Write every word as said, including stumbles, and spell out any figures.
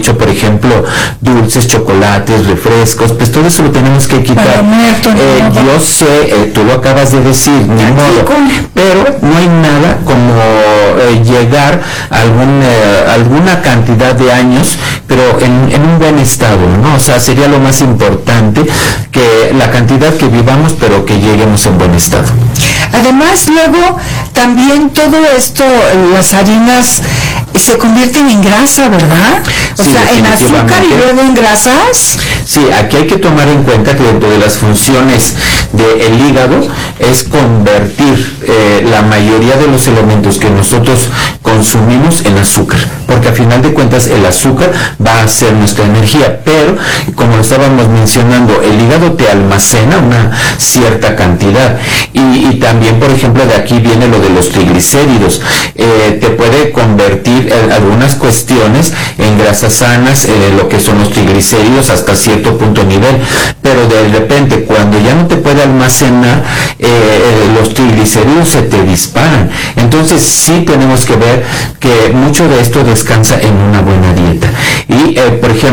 mucho, por ejemplo, dulces, chocolates, refrescos, pues todo eso lo tenemos que quitar. Muerto, eh, no, yo sé, eh, tú lo acabas de decir, ni modo, pero no hay nada como eh, llegar a algún, eh, alguna cantidad de años, pero en, en un buen estado, ¿no? O sea, sería lo más importante, que la cantidad que vivamos, pero que lleguemos en buen estado. Además, luego, también todo esto, las harinas se convierten en grasa, ¿verdad? O Sí, sea, en azúcar y luego en grasas. Sí, aquí hay que tomar en cuenta que dentro de las funciones del hígado es convertir eh, la mayoría de los elementos que nosotros consumimos en azúcar, porque a final de cuentas el azúcar va a ser nuestra energía, pero como estábamos mencionando, el hígado te almacena una cierta cantidad y, y también, por ejemplo, de aquí viene lo de los triglicéridos, eh, te puede convertir en algunas cuestiones en grasas sanas, eh, lo que son los triglicéridos hasta cierto punto nivel, pero de repente cuando ya no te puede almacenar, eh, los triglicéridos se te disparan. Entonces sí tenemos que ver que mucho de esto descansa en una buena dieta. Y eh, por ejemplo,